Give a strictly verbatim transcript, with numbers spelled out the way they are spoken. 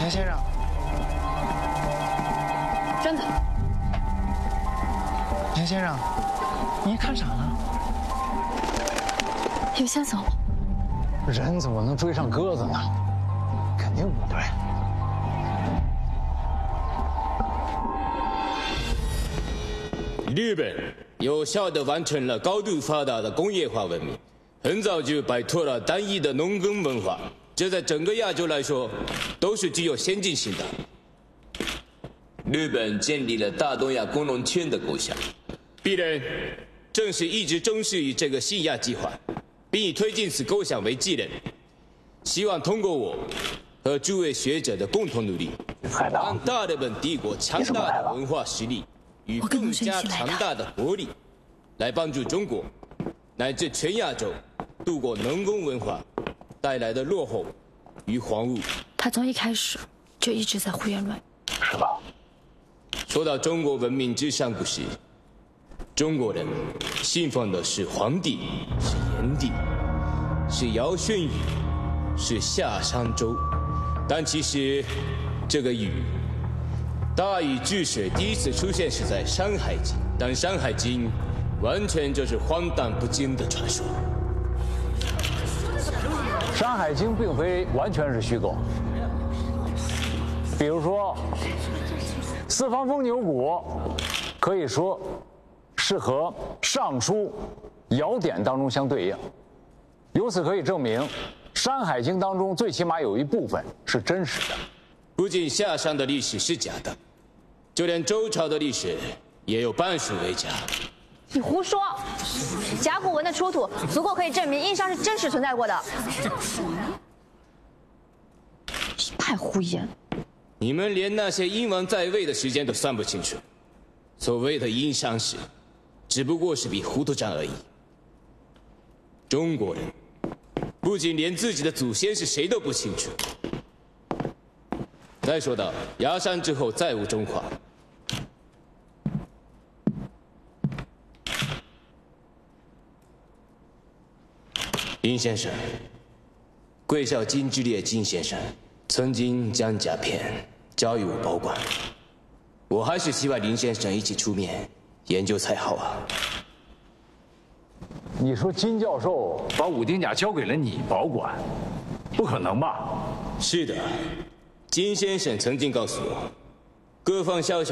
田先生， 真的。 田先生，你看傻了？ 有线索吗？ 人怎么能追上鸽子呢？肯定不对。 日本有效地完成了高度发达的工业化文明，很早就摆脱了单一的农耕文化，这在整个亚洲来说都是具有先进性的。日本建立了大东亚工农圈的构想，鄙人正是一直忠实于这个新亚计划，并以推进此构想为己任，希望通过我和诸位学者的共同努力，让大日本帝国强大的文化实力与更加强大的国力，来帮助中国乃至全亚洲度过农耕文化带来的落后与荒芜。 他从一开始就一直在胡言乱语， 是吧？ 说到中国文明之上古时，中国人信奉的是黄帝，是炎帝，是尧舜禹，是夏商周。但其实这个禹，大禹治水第一次出现是在《山海经》，但《山海经》完全就是荒诞不经的传说。 《山海经》并非完全是虚构，比如说四方风牛骨，可以说是和《尚书》尧典当中相对应，由此可以证明《山海经》当中最起码有一部分是真实的。 不仅夏商的历史是假的，就连周朝的历史也有半数为假。 你胡说！甲骨文的出土足够可以证明殷商是真实存在过的。 一派胡言。 你们连那些殷王在位的时间都算不清楚，所谓的殷商史，只不过是笔糊涂账而已。中国人不仅连自己的祖先是谁都不清楚。再说到崖山之后再无中华，殷先生，贵校金之列金先生曾经将甲片交予我保管，我还是希望林先生一起出面研究才好啊。 你说金教授把五丁甲交给了你保管，不可能吧？ 是的，金先生曾经告诉我，各方消息